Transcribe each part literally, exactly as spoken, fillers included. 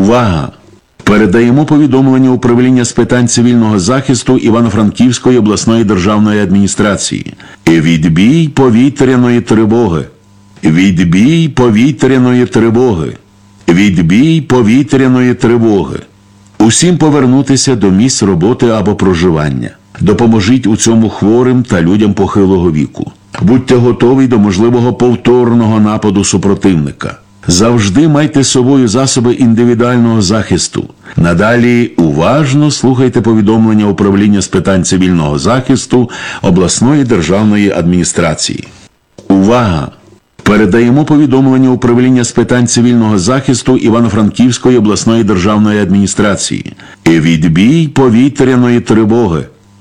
Увага! Передаємо повідомлення управління з питань цивільного захисту Івано-Франківської обласної державної адміністрації. Відбій повітряної тривоги. Відбій повітряної тривоги. Відбій повітряної тривоги. Усім повернутися до місць роботи або проживання. Допоможіть у цьому хворим та людям похилого віку. Будьте готові до можливого повторного нападу супротивника. Завжди майте з собою засоби індивідуального захисту. Надалі уважно слухайте повідомлення управління з питань цивільного захисту обласної державної адміністрації. Увага! Передаємо повідомлення управління з питань цивільного захисту Івано-Франківської обласної державної адміністрації. Відбій повітряної тривоги.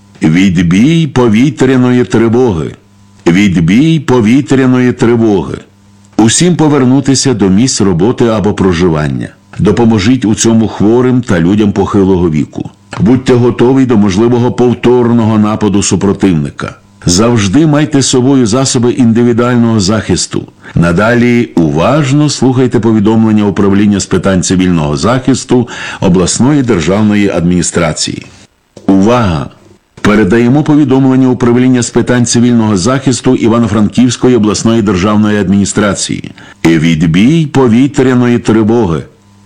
Відбій повітряної тривоги. Відбій повітряної тривоги. Усім повернутися до місць роботи або проживання. Допоможіть у цьому хворим та людям похилого віку. Будьте готові до можливого повторного нападу супротивника. Завжди майте з собою засоби індивідуального захисту. Надалі уважно слухайте повідомлення управління з питань цивільного захисту обласної державної адміністрації. Увага! Передаємо повідомлення управління з питань цивільного захисту Івано-Франківської обласної державної адміністрації. Відбій повітряної тривоги.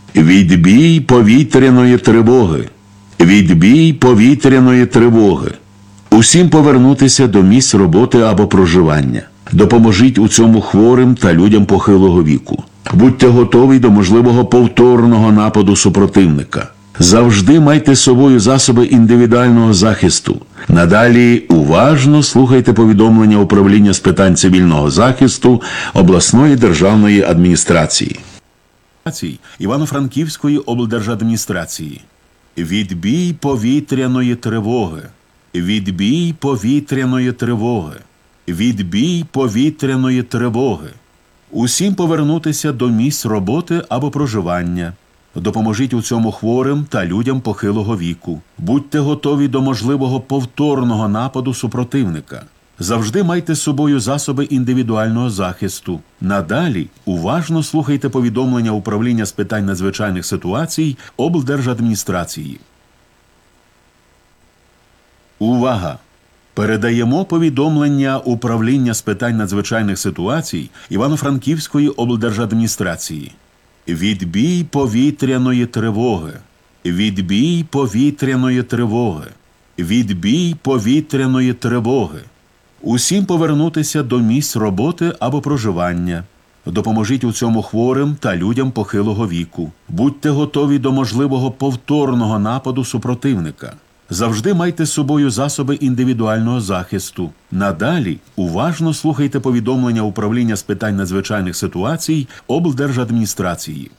Відбій повітряної тривоги. Відбій повітряної тривоги. Усім повернутися до місць роботи або проживання. Допоможіть у цьому хворим та людям похилого віку. Будьте готові до можливого повторного нападу супротивника. Завжди майте з собою засоби індивідуального захисту. Надалі уважно слухайте повідомлення управління з питань цивільного захисту обласної державної адміністрації. Івано-Франківської облдержадміністрації. Відбій повітряної тривоги. Відбій повітряної тривоги. Відбій повітряної тривоги. Усім повернутися до місць роботи або проживання. Допоможіть у цьому хворим та людям похилого віку. Будьте готові до можливого повторного нападу супротивника. Завжди майте з собою засоби індивідуального захисту. Надалі уважно слухайте повідомлення управління з питань надзвичайних ситуацій облдержадміністрації. Увага! Передаємо повідомлення управління з питань надзвичайних ситуацій Івано-Франківської облдержадміністрації. Відбій повітряної тривоги. Відбій повітряної тривоги. Відбій повітряної тривоги. Усім повернутися до місць роботи або проживання. Допоможіть у цьому хворим та людям похилого віку. Будьте готові до можливого повторного нападу супротивника. Завжди майте з собою засоби індивідуального захисту. Надалі уважно слухайте повідомлення управління з питань надзвичайних ситуацій облдержадміністрації.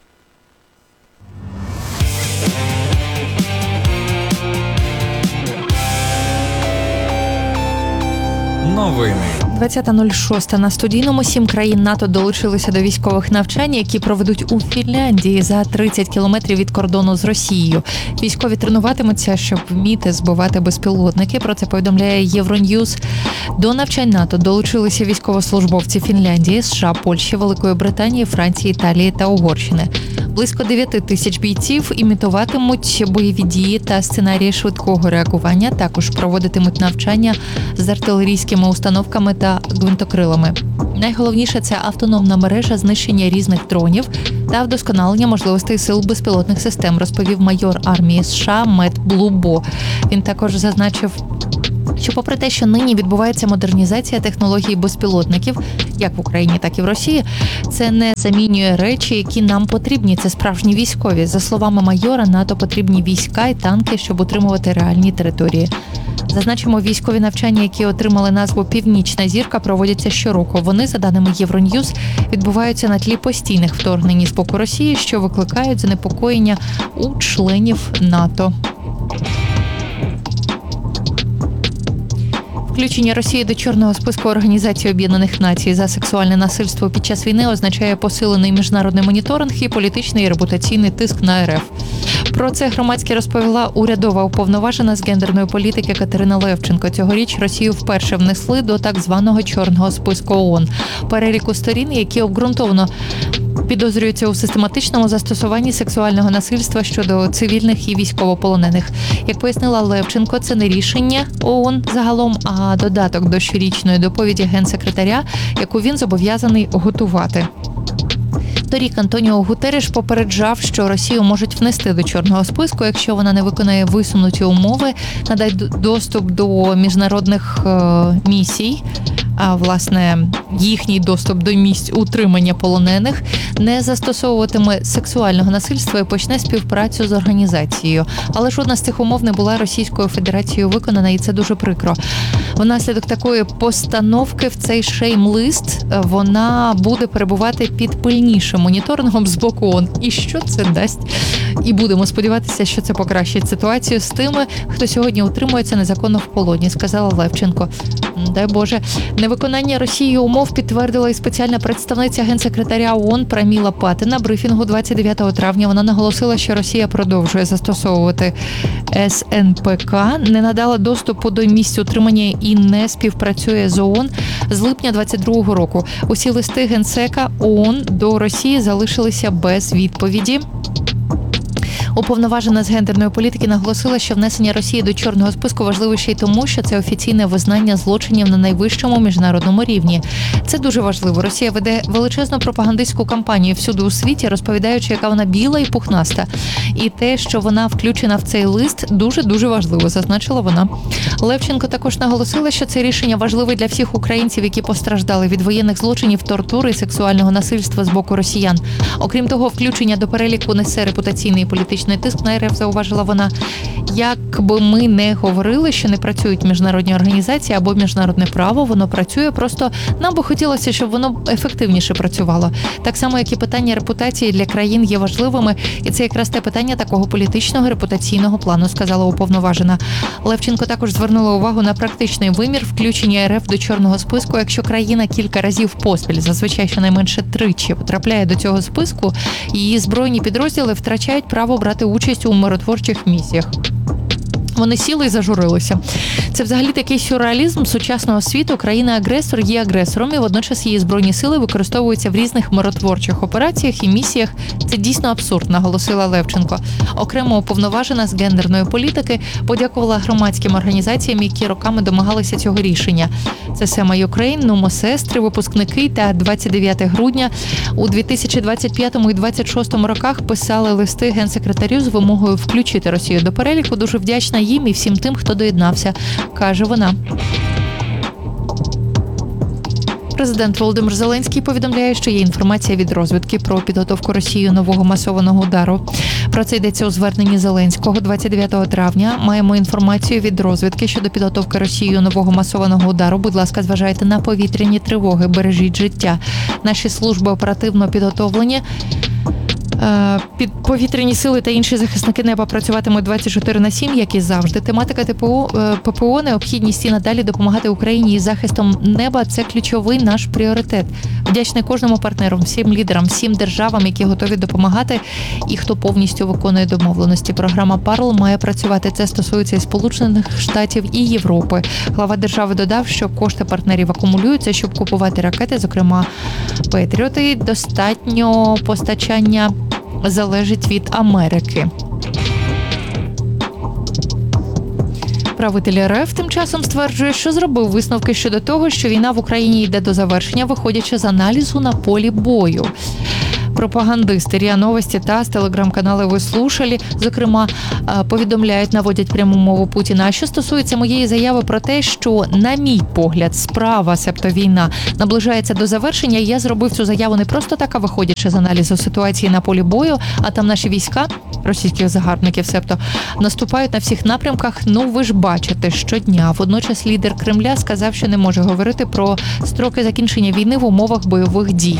Новини. двадцята нуль шоста на студійному. Сім країн НАТО долучилися до військових навчань, які проведуть у Фінляндії за тридцять кілометрів від кордону з Росією. Військові тренуватимуться, щоб вміти збивати безпілотники. Про це повідомляє Євроньюз. До навчань НАТО долучилися військовослужбовці Фінляндії, США, Польщі, Великої Британії, Франції, Італії та Угорщини. Близько дев'яти тисяч бійців імітуватимуть бойові дії та сценарії швидкого реагування. Також проводитимуть навчання з артилерійськими установками та гвинтокрилами. Найголовніше – це автономна мережа знищення різних дронів та вдосконалення можливостей сил безпілотних систем, розповів майор армії США Мет Блубо. Він також зазначив, що попри те, що нині відбувається модернізація технологій безпілотників, як в Україні, так і в Росії, це не замінює речі, які нам потрібні. Це справжні військові. За словами майора, НАТО потрібні війська і танки, щоб утримувати реальні території. Зазначимо, військові навчання, які отримали назву «Північна зірка», проводяться щороку. Вони, за даними Євроньюз, відбуваються на тлі постійних вторгнень з боку Росії, що викликають занепокоєння у членів НАТО. Включення Росії до чорного списку Організації Об'єднаних Націй за сексуальне насильство під час війни означає посилений міжнародний моніторинг і політичний і репутаційний тиск на РФ. Про це громадське розповіла урядова уповноважена з гендерної політики Катерина Левченко. Цьогоріч Росію вперше внесли до так званого чорного списку ООН. Переліку сторін, які обґрунтовано підозрюються у систематичному застосуванні сексуального насильства щодо цивільних і військовополонених. Як пояснила Левченко, це не рішення ООН загалом, а додаток до щорічної доповіді генсекретаря, яку він зобов'язаний готувати. Торік Антоніо Гутерреш попереджав, що Росію можуть внести до чорного списку, якщо вона не виконає висунуті умови, надасть доступ до міжнародних е, місій, а власне їхній доступ до місць утримання полонених, не застосовуватиме сексуального насильства і почне співпрацю з організацією. Але жодна з цих умов не була Російською Федерацією виконана, і це дуже прикро. Внаслідок такої постановки в цей шейм-лист вона буде перебувати під пильнішим моніторингом з боку ООН. І що це дасть? І будемо сподіватися, що це покращить ситуацію з тими, хто сьогодні утримується незаконно в полоні, сказала Левченко. Дай Боже. Невиконання Росією умов підтвердила і спеціальна представниця генсекретаря ООН Праміла Пати. На брифінгу двадцять дев'ятого травня вона наголосила, що Росія продовжує застосовувати ес ен пе ка, не надала доступу до місць утримання і не співпрацює з ООН з липня двадцять другого року. Усі листи генсека ООН до Росії залишилися без відповіді. Уповноважена з гендерної політики наголосила, що внесення Росії до чорного списку важливо ще й тому, що це офіційне визнання злочинів на найвищому міжнародному рівні. Це дуже важливо. Росія веде величезну пропагандистську кампанію всюди у світі, розповідаючи, яка вона біла і пухнаста. І те, що вона включена в цей лист, дуже-дуже важливо, зазначила вона. Левченко також наголосила, що це рішення важливе для всіх українців, які постраждали від воєнних злочинів, тортури і сексуального насильства з боку росіян. Окрім того, включення до переліку несе репутаційний і політичний тиск на РФ, зауважила вона. Як би ми не говорили, що не працюють міжнародні організації або міжнародне право, воно працює, просто нам би хотілося, щоб воно ефективніше працювало. Так само, як і питання репутації для країн є важливими, і це якраз те питання такого політичного репутаційного плану, сказала уповноважена. Левченко також звернула увагу на практичний вимір включення РФ до чорного списку. Якщо країна кілька разів поспіль, зазвичай щонайменше тричі, потрапляє до цього списку, її збройні підрозділи втрачають право брати участь у миротворчих місіях. Вони сіли і зажурилися. Це взагалі такий сюрреалізм сучасного світу. Країна-агресор є агресором, і водночас її збройні сили використовуються в різних миротворчих операціях і місіях. Це дійсно абсурд, наголосила Левченко. Окремо уповноважена з гендерної політики подякувала громадським організаціям, які роками домагалися цього рішення. Це Сема Юкрейн, Нумо Сестри, випускники та двадцять дев'ятого грудня у дві тисячі двадцять п'ятому і двадцять шостому роках писали листи генсекретарю з вимогою включити Росію до переліку. Дуже вдячна їм і всім тим, хто доєднався, каже вона. Президент Володимир Зеленський повідомляє, що є інформація від розвідки про підготовку Росією нового масованого удару. Про це йдеться у зверненні Зеленського двадцять дев'ятого травня. Маємо інформацію від розвідки щодо підготовки Росією нового масованого удару. Будь ласка, зважайте на повітряні тривоги, бережіть життя. Наші служби оперативно підготовлені. Під повітряні сили та інші захисники неба працюватимуть двадцять чотири на сім, як і завжди. Тематика ТПО, ППО, необхідність і надалі допомагати Україні із захистом неба – це ключовий наш пріоритет. Вдячний кожному партнеру, всім лідерам, всім державам, які готові допомагати і хто повністю виконує домовленості. Програма «Парл» має працювати. Це стосується і Сполучених Штатів, і Європи. Глава держави додав, що кошти партнерів акумулюються, щоб купувати ракети, зокрема «Петріоти». Достатньо постачання залежить від Америки. Правитель РФ тим часом стверджує, що зробив висновки щодо того, що війна в Україні йде до завершення, виходячи з аналізу на полі бою. Пропагандисти РІА Новості та з телеграм-канали «Ви слушали», зокрема, повідомляють, наводять пряму мову Путіна. А що стосується моєї заяви про те, що, на мій погляд, справа, себто війна, наближається до завершення, я зробив цю заяву не просто так, а виходячи з аналізу ситуації на полі бою, а там наші війська, російських загарбників, себто, наступають на всіх напрямках, ну ви ж бачите, щодня. Водночас лідер Кремля сказав, що не може говорити про строки закінчення війни в умовах бойових дій.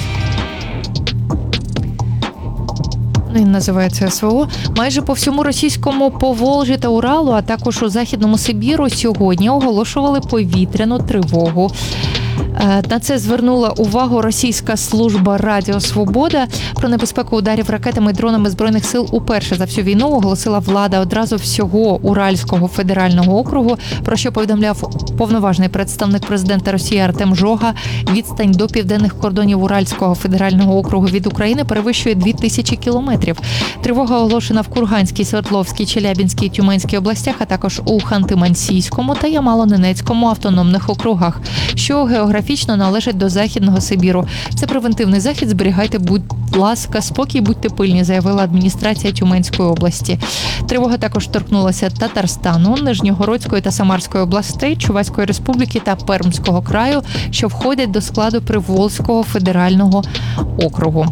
Він називається СВО. Майже по всьому російському Поволжі та Уралу, а також у Західному Сибіру сьогодні оголошували повітряну тривогу. На це звернула увагу російська служба Радіо Свобода. Про небезпеку ударів ракетами і дронами Збройних сил уперше за всю війну оголосила влада одразу всього Уральського федерального округу, про що повідомляв повноважний представник президента Росії Артем Жога. Відстань до південних кордонів Уральського федерального округу від України перевищує дві тисячі кілометрів. Тривога оголошена в Курганській, Свердловській, Челябінській, Тюменській областях, а також у Ханти-Мансійському та Ямало-Ненецькому автономних округах, що географічно належать до Західного Сибіру. Це превентивний захід, зберігайте, будь ласка, спокій, будьте пильні, заявила адміністрація Тюменської області. Тривога також торкнулася Татарстану, Нижньогородської та Самарської областей, Чувашської республіки та Пермського краю, що входять до складу Приволзького федерального округу.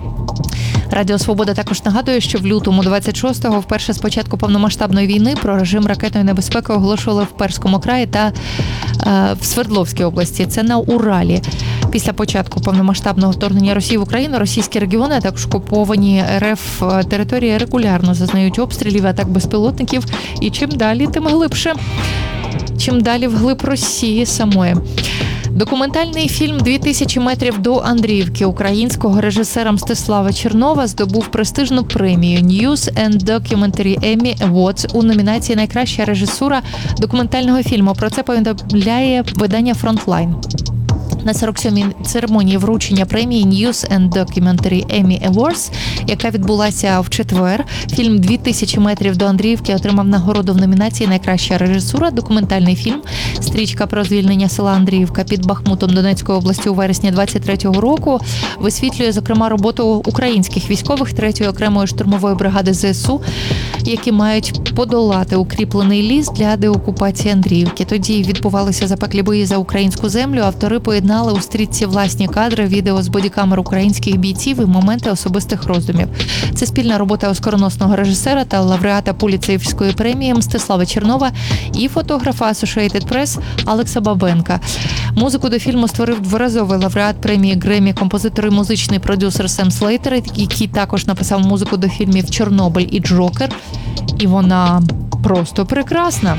Радіо Свобода також нагадує, що в лютому двадцять шостого, вперше з початку повномасштабної війни, про режим ракетної небезпеки оголошували в Перському краї та е, в Свердловській області. Це на Уралі. Після початку повномасштабного вторгнення Росії в Україну російські регіони, а також окуповані РФ території регулярно зазнають обстрілів, атак безпілотників. І чим далі, тим глибше. Чим далі вглиб Росії самої. Документальний фільм «Дві тисячі метрів до Андріївки» українського режисера Мстислава Чернова здобув престижну премію News and Documentary Emmy Awards у номінації «Найкраща режисура документального фільму». Про це повідомляє видання «Фронтлайн». На сорок сьомій церемонії вручення премії News and Documentary Emmy Awards, яка відбулася в четвер, фільм «Дві тисячі метрів до Андріївки» отримав нагороду в номінації «Найкраща режисура. Документальний фільм». Стрічка про звільнення села Андріївка під Бахмутом Донецької області у вересні двадцять третього року висвітлює, зокрема, роботу українських військових третьої окремої штурмової бригади ЗСУ, які мають подолати укріплений ліс для деокупації Андріївки. Тоді відбувалися запеклі бої за українську землю. Автори поєднали у стрічці власні кадри, відео з бодікамер українських бійців і моменти особистих роздумів. Це спільна робота оскароносного режисера та лауреата Пулітцерівської премії Мстислава Чернова і фотографа Associated Press Алекса Бабенка. Музику до фільму створив дворазовий лауреат премії Гремі, композитор і музичний продюсер Сем Слейтер, який також написав музику до фільмів «Чорнобиль» і «Джокер». І вона просто прекрасна.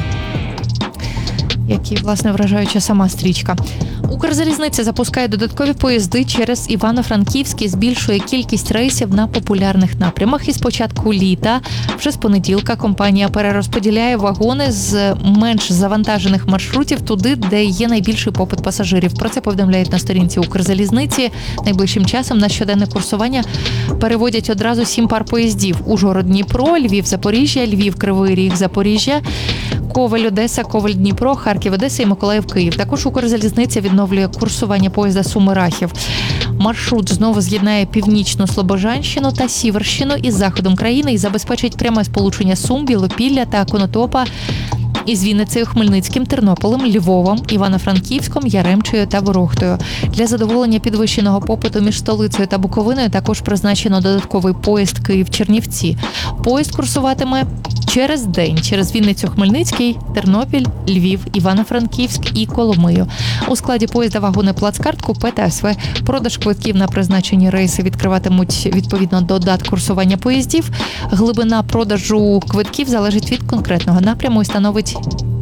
Як і, власне, вражаюча сама стрічка. Укрзалізниця запускає додаткові поїзди через Івано-Франківськ і збільшує кількість рейсів на популярних напрямах. І з початку літа, вже з понеділка, компанія перерозподіляє вагони з менш завантажених маршрутів туди, де є найбільший попит пасажирів. Про це повідомляють на сторінці Укрзалізниці. Найближчим часом на щоденне курсування переводять одразу сім пар поїздів. Ужгород-Дніпро, Львів-Запоріжжя, Львів-Кривий Ріг, Запоріжжя, Ковель-Одеса, Ковель-Дніпро, Харків-Одеса і Миколаїв-Київ. Також Укрзалізниця відновлює курсування поїзда Суми-Рахів. Маршрут знову з'єднає Північну Слобожанщину та Сіверщину із заходом країни і забезпечить пряме сполучення Сум, Білопілля та Конотопа із Вінницею, Хмельницьким, Тернополем, Львовом, Івано-Франківськом, Яремчею та Ворохтою. Для задоволення підвищеного попиту між столицею та Буковиною також призначено додатковий поїзд Київ-Чернівці. Поїзд курсуватиме через день через Вінницю, Хмельницький, Тернопіль, Львів, Івано-Франківськ і Коломию. У складі поїзда вагони плацкарт, купе та ес ве. Продаж квитків на призначені рейси відкриватимуть відповідно до дат курсування поїздів. Глибина продажу квитків залежить від конкретного напряму і становить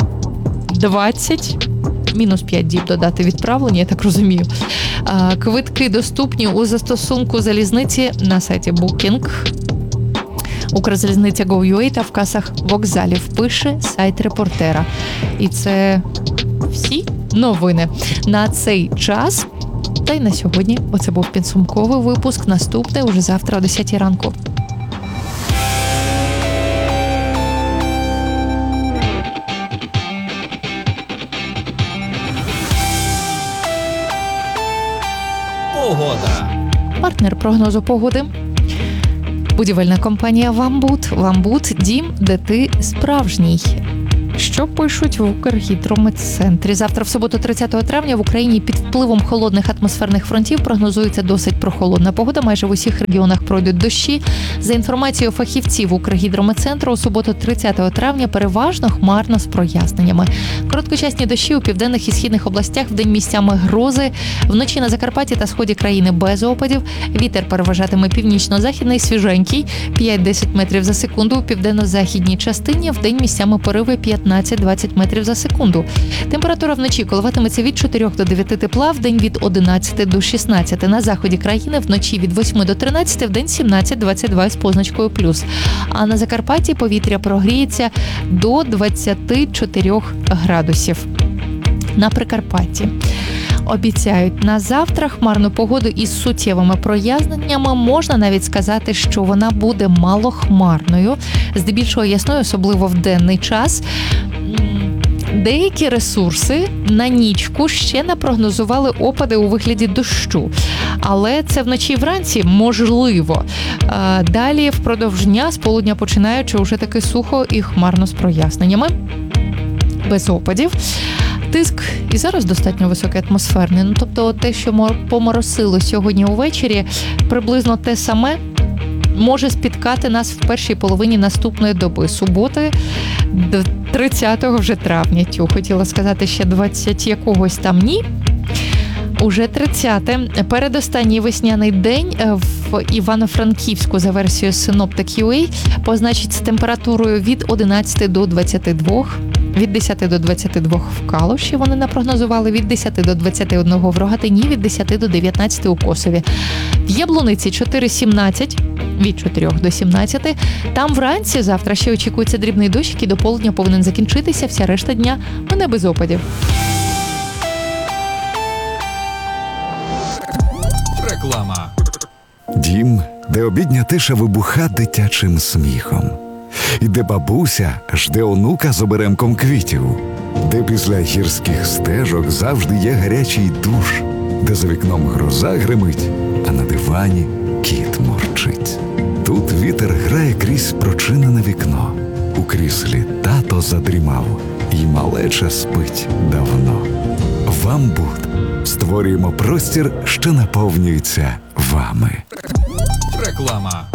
двадцять мінус п'ять діб до дати відправлення, я так розумію. Квитки доступні у застосунку залізниці на сайті Booking, Укрзалізниця Go.ua та в касах вокзалів, пише сайт репортера. І це всі новини на цей час. Та й на сьогодні. Оце був підсумковий випуск. Наступний уже завтра о десятій ранку. Погода. Партнер прогнозу погоди. Будівельна компанія «Вамбут». «Вамбут» – дім, де ти справжній. Що пишуть в Укргідрометцентрі? Завтра, в суботу, тридцятого травня, в Україні під впливом холодних атмосферних фронтів прогнозується досить прохолодна погода. Майже в усіх регіонах пройдуть дощі. За інформацією фахівців Укргідрометцентру, у суботу, тридцятого травня, переважно хмарно з проясненнями. Короткочасні дощі у південних і східних областях, вдень місцями грози. Вночі на Закарпатті та сході країни без опадів. Вітер переважатиме північно-західний, свіженький, п'ять-десять метрів за секунду у південно-західній частині. Вдень місцями пориви п'ятнадцять п'ятнадцять-двадцять метрів за секунду. Температура вночі коливатиметься від чотирьох до дев'яти тепла, в день від одинадцяти до шістнадцяти. На заході країни вночі від восьми до тринадцяти, в день сімнадцять-двадцять два з позначкою плюс. А на Закарпатті повітря прогріється до двадцяти чотирьох градусів. На Прикарпатті обіцяють на завтра хмарну погоду із суттєвими проясненнями. Можна навіть сказати, що вона буде малохмарною, здебільшого ясною, особливо в денний час. Деякі ресурси на нічку ще не прогнозували опади у вигляді дощу. Але це вночі і вранці можливо. А далі впродовж дня, з полудня починаючи, уже таки сухо і хмарно з проясненнями. Без опадів. Тиск і зараз достатньо високий атмосферний. Ну, тобто те, що поморосило сьогодні увечері, приблизно те саме може спіткати нас в першій половині наступної доби. Суботи, тридцятого вже травня. Тю, хотіла сказати ще двадцять якогось там, ні. Уже тридцяте. Передостанній весняний день в Івано-Франківську за версією Synoptic.ua позначиться температурою від одинадцяти до двадцяти двох. Від десяти до двадцяти двох в Калуші вони напрогнозували, від десяти до двадцяти одного в Рогатині, від десяти до дев'ятнадцяти у Косові. В Яблуниці чотири сімнадцять, від чотирьох до сімнадцяти. Там вранці завтра ще очікується дрібний дощ, який до полудня повинен закінчитися, вся решта дня мене без опадів. Реклама. Дім, де обідня тиша вибуха дитячим сміхом. І де бабуся жде онука з оберемком квітів. Де після гірських стежок завжди є гарячий душ. Де за вікном гроза гримить, а на дивані кіт мурчить. Тут вітер грає крізь прочинене вікно. У кріслі тато задрімав, і малеча спить давно. Вам Буд. Створюємо простір, що наповнюється вами. Реклама.